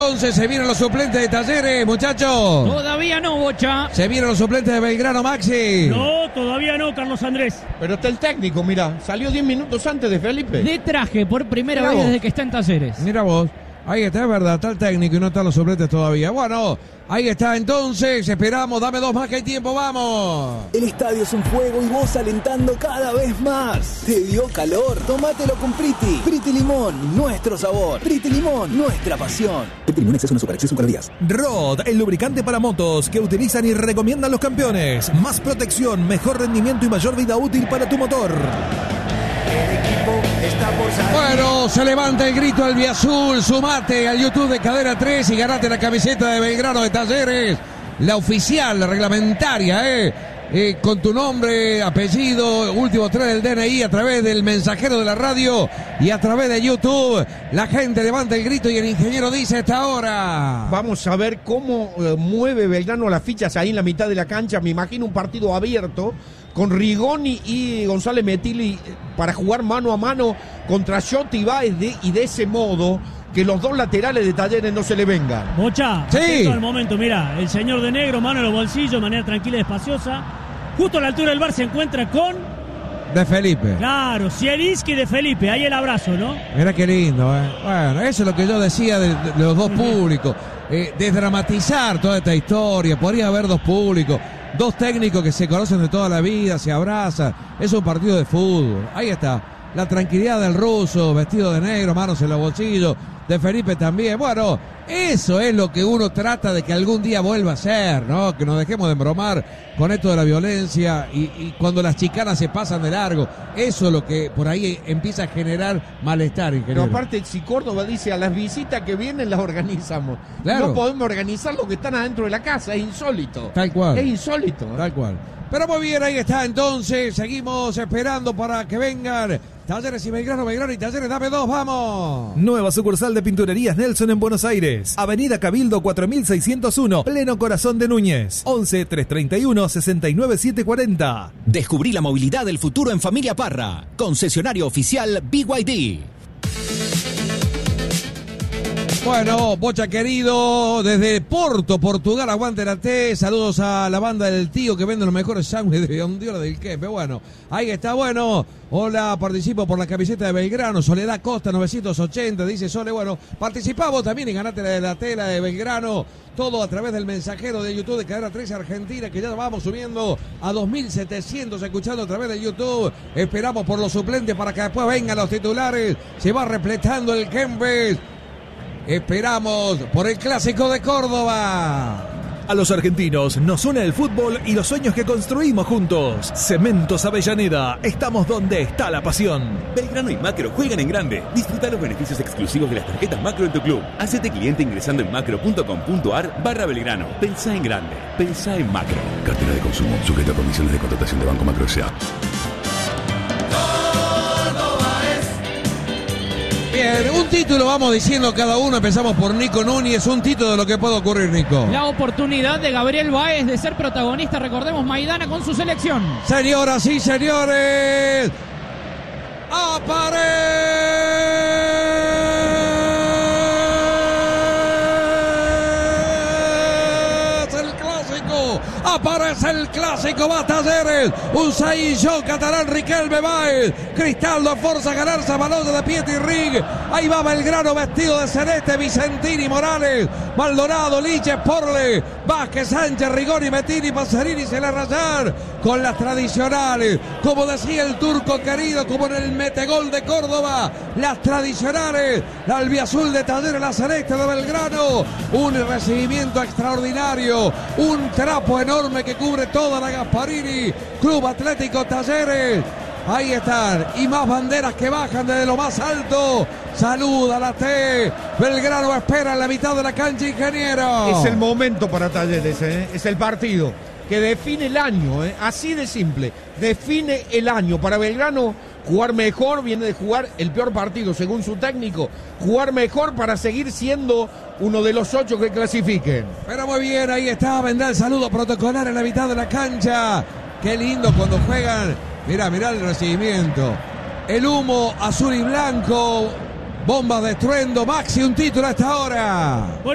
Entonces se vienen los suplentes de Talleres, muchachos. Todavía no, Bocha. Se vienen los suplentes de Belgrano, Maxi. No, todavía no, Carlos Andrés. Pero está el técnico, mirá. Salió 10 minutos antes de Felipe. De traje por primera vez desde que está en Talleres. Mira vos. Ahí está, es verdad, está el técnico y no están los suplentes todavía. Bueno, ahí está entonces, esperamos, dame 2 más que hay tiempo, vamos. El estadio es un fuego y vos alentando cada vez más. ¿Te dio calor? Tómatelo con Priti. Priti Limón, nuestro sabor. Priti Limón, nuestra pasión. Priti Limón exceso no super exceso calorías. Rod, el lubricante para motos que utilizan y recomiendan los campeones. Más protección, mejor rendimiento y mayor vida útil para tu motor. Bueno, se levanta el grito albiazul, sumate al YouTube de Cadena 3 y ganate la camiseta de Belgrano de Talleres, la oficial, la reglamentaria, con tu nombre, apellido, último 3 del DNI a través del mensajero de la radio y a través de YouTube. La gente levanta el grito y el ingeniero dice esta hora. Vamos a ver cómo mueve Belgrano las fichas ahí en la mitad de la cancha. Me imagino un partido abierto con Rigoni y González Metilli para jugar mano a mano contra Yotti Báez y de ese modo que los dos laterales de Talleres no se le vengan. Bocha, sí. Atento al momento, mira, el señor de negro, mano en los bolsillos, de manera tranquila y espaciosa. Justo a la altura del bar se encuentra con... De Felipe. Claro, Zielinski de Felipe, ahí el abrazo, ¿no? Mira qué lindo, Bueno, eso es lo que yo decía de los dos públicos. Desdramatizar toda esta historia, podría haber dos públicos. Dos técnicos que se conocen de toda la vida, se abrazan. Es un partido de fútbol. Ahí está. La tranquilidad del ruso, vestido de negro, manos en los bolsillos. De Felipe también. Bueno, eso es lo que uno trata de que algún día vuelva a ser, ¿no? Que nos dejemos de embromar con esto de la violencia y cuando las chicanas se pasan de largo. Eso es lo que por ahí empieza a generar malestar. Pero aparte, si Córdoba dice a las visitas que vienen las organizamos. Claro. No podemos organizar lo que están adentro de la casa, es insólito. Tal cual. Es insólito. Tal cual. Pero muy bien, ahí está entonces, seguimos esperando para que vengan Talleres y Belgrano y Talleres, dame 2, vamos. Nueva sucursal de Pinturerías Nelson en Buenos Aires. Avenida Cabildo 4601, pleno corazón de Núñez. 11 331 69 740. Descubrí la movilidad del futuro en Familia Parra. Concesionario oficial BYD. Bueno, Bocha querido, desde Porto, Portugal, aguante la T. Saludos a la banda del tío que vende los mejores sándwiches de Ondiola del Quepe. Bueno, ahí está, bueno. Hola, participo por la camiseta de Belgrano. Soledad Costa 980, dice Sole. Bueno, participamos también y ganate la tela de Belgrano. Todo a través del mensajero de YouTube de Cadena 13 Argentina, que ya vamos subiendo a 2.700 escuchando a través de YouTube. Esperamos por los suplentes para que después vengan los titulares. Se va repletando el Kempes. Esperamos por el Clásico de Córdoba. A los argentinos nos une el fútbol y los sueños que construimos juntos. Cementos Avellaneda, estamos donde está la pasión. Belgrano y Macro juegan en grande. Disfruta los beneficios exclusivos de las tarjetas Macro en tu club. Hacete cliente ingresando en macro.com.ar/Belgrano. Pensá en grande, pensá en Macro. Cartera de consumo, sujeta a condiciones de contratación de Banco Macro S.A. Bien, un título vamos diciendo cada uno. Empezamos por Nico Núñez. Un título de lo que puede ocurrir, Nico. La oportunidad de Gabriel Báez de ser protagonista, recordemos, Maidana con su selección. Señoras y señores, aparece el clásico, va Talleres, un Saillo catalán, Riquelme Báez, Cristaldo forza a ganarse a balón de Pietri Rig, ahí va Belgrano vestido de celeste, Vicentini, Morales, Maldonado, Liches, Porle, Vázquez, Sánchez, Rigoni, Mettini, Passerini, se le rayar con las tradicionales, como decía el turco querido, como en el metegol de Córdoba, las tradicionales, la albiazul de Talleres, la celeste de Belgrano, un recibimiento extraordinario, un trapo enorme que cubre toda la Gasparini, Club Atlético Talleres. Ahí están, y más banderas que bajan desde lo más alto. Saluda la T. Belgrano espera en la mitad de la cancha, ingeniero. Es el momento para Talleres, es el partido que define el año, así de simple. Define el año para Belgrano. Jugar mejor, viene de jugar el peor partido según su técnico. Jugar mejor para seguir siendo uno de los 8 que clasifiquen. Pero muy bien, ahí está, vendrá el saludo protocolar en la mitad de la cancha. Qué lindo cuando juegan. Mirá el recibimiento. El humo azul y blanco. Bombas de estruendo. Maxi, un título a esta hora.